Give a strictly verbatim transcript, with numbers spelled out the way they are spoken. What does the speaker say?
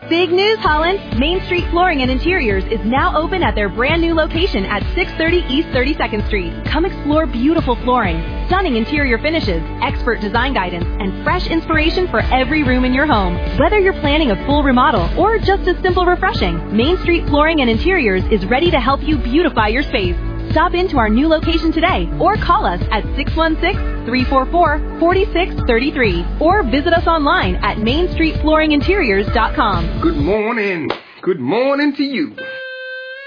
Big news, Holland! Main Street Flooring and Interiors is now open at their brand new location at six thirty East thirty-second Street. Come explore beautiful flooring, stunning interior finishes, expert design guidance, and fresh inspiration for every room in your home. Whether you're planning a full remodel or just a simple refreshing, Main Street Flooring and Interiors is ready to help you beautify your space. Stop into our new location today or call us at six one six, three four four, four six three three or visit us online at main street flooring interiors dot com. Good morning. Good morning to you.